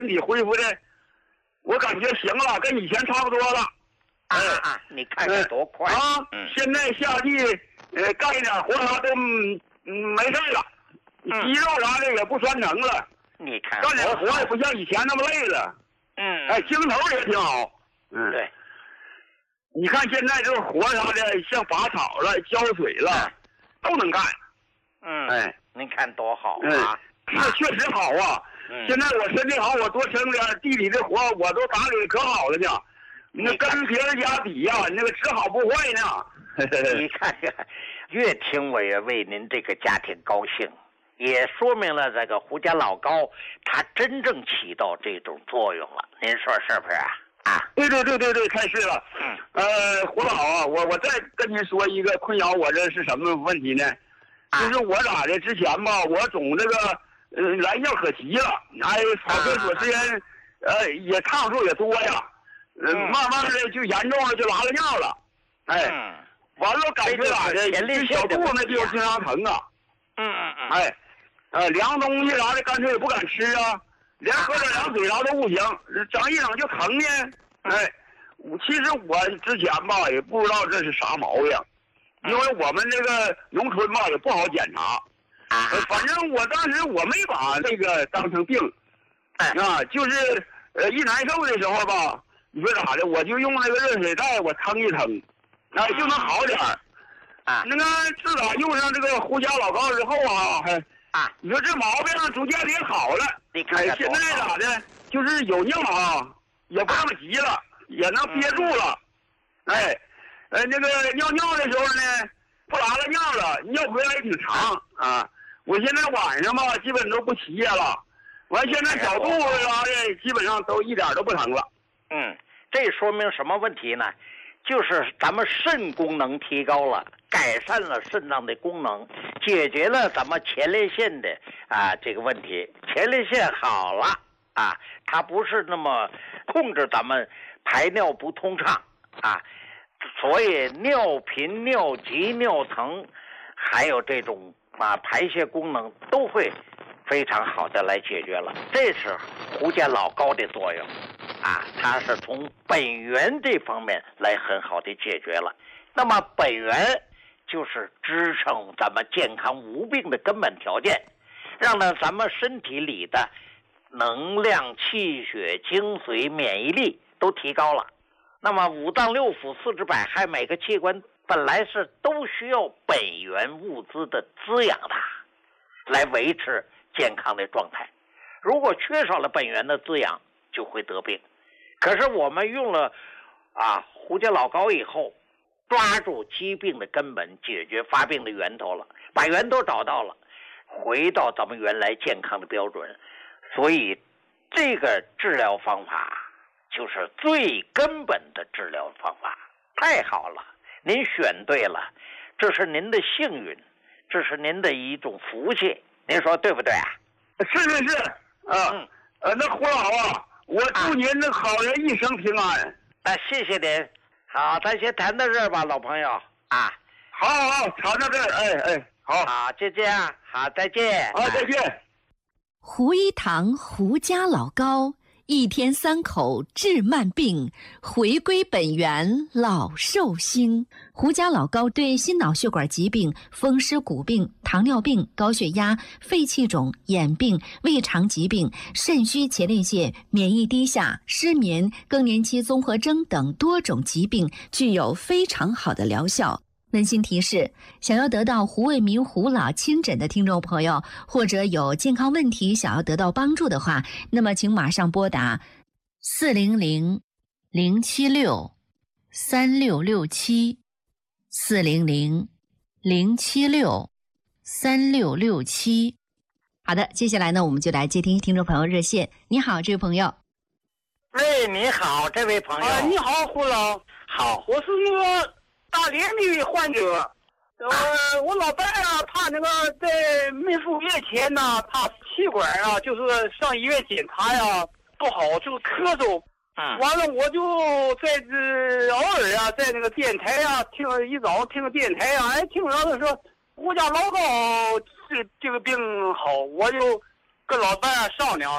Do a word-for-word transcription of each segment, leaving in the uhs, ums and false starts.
身体恢复的，我感觉行了，跟以前差不多了。 啊啊！你看看多快啊！ 嗯， 现在夏季，呃，干一点活啥都嗯没事了，肌肉啥的也不酸疼了。 你看， 干点活也不像以前那么累了。 嗯， 哎，精头也挺好。嗯， 对。 你看现在这个活啥的，像拔草了、浇水了，都能干。 嗯， 哎， 您看多好啊！那确实好啊。 嗯， 现在我身体好，我多生点地里的活，我都打理的可好了呢。那跟别人家比呀、啊，那个只好不坏呢。 你看看，越听我也为您这个家庭高兴，也说明了这个胡家老高他真正起到这种作用了。您说是不是啊？啊， 对对对对对，开始了。 嗯， 呃，胡老啊，我我再跟您说一个困扰我这是什么问题呢？ 啊、 就是我咋的？之前吧，我总这个呃来尿可急了，哎，跑厕所时间、啊、呃也趟数也多呀。嗯，慢慢的就严重了，就拉了尿了，哎， 嗯、 完了感觉咋的，这小肚子那地方经常疼啊， 嗯嗯嗯， 哎，呃，凉东西啥的干脆也不敢吃啊，连喝点凉水啥都不行，整一整就疼呢，哎，其实我之前吧也不知道这是啥毛病，因为我们这个农村吧也不好检查，呃、反正我当时我没把这个当成病，啊，就是呃一难受的时候吧。你说咋的？我就用那个热水袋，我腾一腾，哎，就能好点儿。 啊， 那个自打用上这个胡椒老膏之后啊，还啊， 你说这毛病逐渐的也好了。 你看看， 现在咋的？就是有尿啊，也不那么急了，也能憋住了。哎，呃，那个尿尿的时候呢，不拉拉尿了，尿回来也挺长啊。我现在晚上吧，基本都不起夜了。完，现在小肚子啥的，基本上都一点都不疼了。 嗯，这说明什么问题呢？就是咱们肾功能提高了，改善了肾脏的功能，解决了咱们前列腺的啊这个问题。前列腺好了啊，它不是那么控制咱们排尿不通畅啊，所以尿频、尿急、尿疼，还有这种啊排泄功能都会非常好的来解决了。这是胡家老高的作用。啊，它是从本源这方面来很好的解决了。那么本源就是支撑咱们健康无病的根本条件，让呢咱们身体里的能量、气血、精髓、免疫力都提高了。那么五脏六腑、四肢百骸每个器官本来是都需要本源物资的滋养它，来维持健康的状态。如果缺少了本源的滋养，就会得病。可是我们用了啊胡家老膏以后，抓住疾病的根本，解决发病的源头了，把源头找到了，回到咱们原来健康的标准。所以这个治疗方法就是最根本的治疗方法，太好了，您选对了，这是您的幸运，这是您的一种福气，您说对不对啊？ 是是是啊，嗯、呃，那胡老啊，我祝您那好人一生平安。 啊，谢谢您。好，咱先谈到这儿吧，老朋友啊。 好好好，谈到这儿，哎哎，好， 好，就这样，好，再见。 好，再见。 胡一堂胡家老高，一天三口治慢病，回归本源老寿星。胡家老高对心脑血管疾病、风湿骨病、糖尿病、高血压、肺气肿、眼病、胃肠疾病、肾虚前列腺、免疫低下、失眠、更年期综合征等多种疾病具有非常好的疗效。温馨提示，想要得到胡卫民胡老亲诊的听众朋友，或者有健康问题想要得到帮助的话，那么请马上拨打四零零零七六三六六七四零零零七六三六六七。好的，接下来呢，我们就来接听听众朋友热线。你好，这位朋友。 喂，你好，这位朋友。 啊，你好，胡老。 好， 我是那个大连的患者。呃，我老伴啊，他那个在没数月前呢，他气管啊，就是上医院检查呀不好，就是咳嗽。 嗯。 完了，我就在这偶尔啊，在那个电台啊，听一早听个电台啊，哎，听着说胡家老高这这个病好，我就跟老伴啊商量了。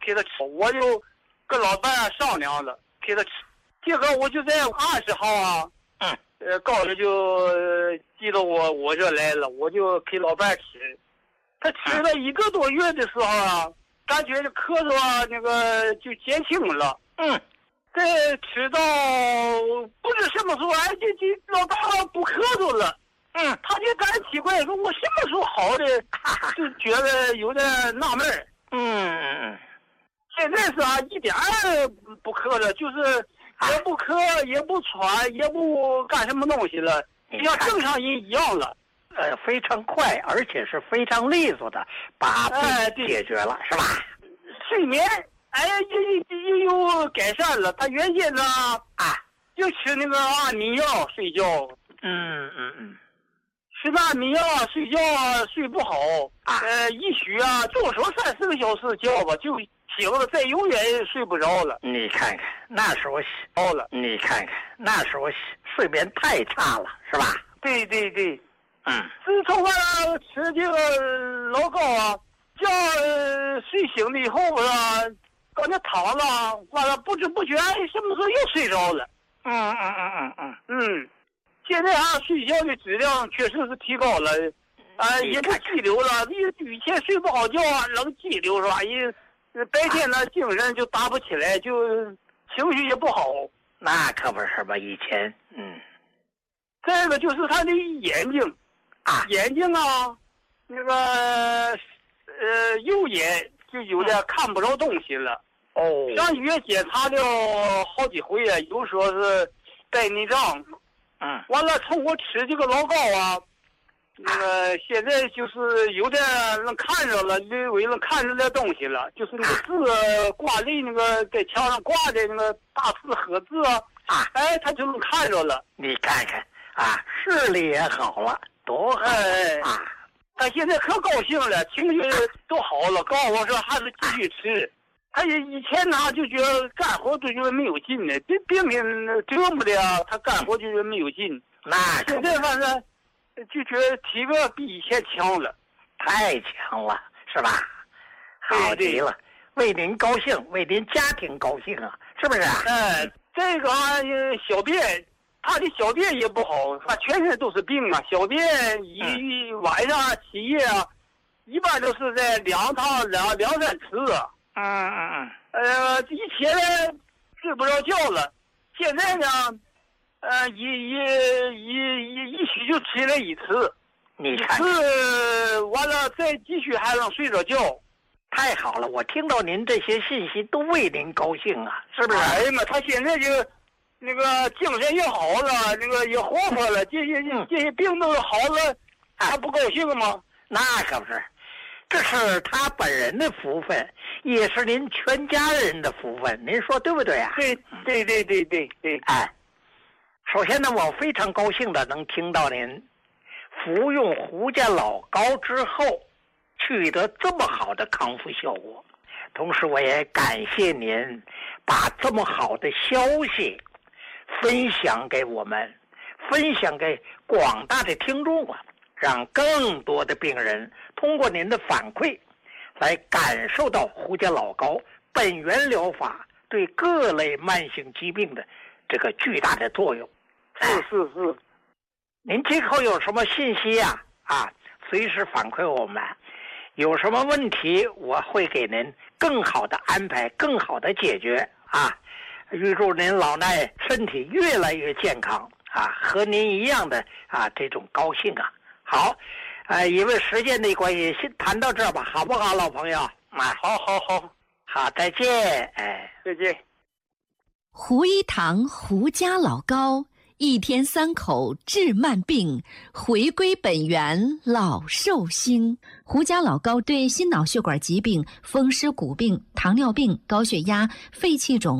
给他吃，我就跟老伴商量了，给他吃。结果我就在二十号啊， 嗯， 呃，高人就寄到我我这来了，我就给老伴吃。他吃了一个多月的时候啊，感觉咳嗽啊那个就减轻了。 嗯， 再吃到不知什么时候，哎，这这老大不咳嗽了。 嗯， 他就感奇怪，说我什么时候好的，就觉得有点纳闷儿。 嗯嗯嗯， 现在是啊，一点儿不咳了，就是也不咳，也不喘，也不干什么东西了，像正常人一样了。 呃，非常快，而且是非常利索的把病解决了，是吧？ 睡眠，哎呀，又又又改善了。他原先呢啊，就吃那个安眠药睡觉。 嗯嗯嗯。 吃安眠药睡觉睡不好，啊、呃，一宿啊，就说三四个小时觉吧，就醒了，再永远睡不着了。 你看看，那时候好了， 你看看，那时候睡眠太差了，是吧？ 对对对， 嗯。 自从啊吃这个老高啊，觉呃睡醒了以后啊，搁那躺了，完了不知不觉，哎，什么时候又睡着了？ 嗯嗯嗯嗯嗯嗯。现在啊，睡觉的质量确实是提高了，啊、呃，也不激流了。以前睡不好觉啊，老激流是吧？一白天呢，精神就打不起来，就情绪也不好。 那可不是吧？以前，嗯。 再一个就是他的眼睛， 啊， 眼睛啊，那个呃右眼就有点看不着东西了。 哦。 上医院检查了好几回啊，有说是白内障。 嗯， 完了，从我吃这个老高啊，那个现在就是有点能看着了，略微能看着点东西了，就是那个字挂历那个在墙上挂的那个大字和字啊， 啊， 哎，他就能看着了。 你看看啊，视力也好了，多好哎啊！ 他现在可高兴了，情绪都好了，告诉我说还是继续吃。他也以前呢就觉得干活都觉得没有劲呢，这病病折磨的啊，他干活就觉得没有劲。 那现在反正就觉得体格比以前强了， 太强了，是吧？好极了，为您高兴，为您家庭高兴啊，是不是啊？ 哎，这个啊，小便，他的小便也不好，他全身都是病啊，小便一、嗯、晚上起夜啊，一般都是在两趟两两三次啊。 嗯嗯嗯， 呃，以前呢睡不着觉了，现在呢，呃，一一一一一宿就起来一次， 你看， 一次完了再继续还能睡着觉， 太好了！我听到您这些信息都为您高兴啊，是不是？ 哎呀妈，他现在就那个精神也好了，那个也活泼了，这些这些病都好了，还不高兴吗？ 那可不是。这是他本人的福分，也是您全家人的福分，您说对不对啊？ 对对对对对对。 哎，首先呢，我非常高兴的能听到您服用胡家老膏之后取得这么好的康复效果，同时我也感谢您把这么好的消息分享给我们，分享给广大的听众啊，让更多的病人通过您的反馈来感受到胡家老膏本源疗法对各类慢性疾病的这个巨大的作用。 是是是， 您今后有什么信息呀、啊？啊，随时反馈我们。有什么问题，我会给您更好的安排，更好的解决啊！预祝您老衲身体越来越健康啊，和您一样的啊这种高兴啊！好，呃，因为时间的关系，先谈到这儿吧，好不好，老朋友？啊， 好，好，好， 好，再见，哎， 再见。 胡一堂胡家老膏，一天三口治慢病，回归本源老寿星。胡家老膏对心脑血管疾病、风湿骨病、糖尿病、高血压、肺气肿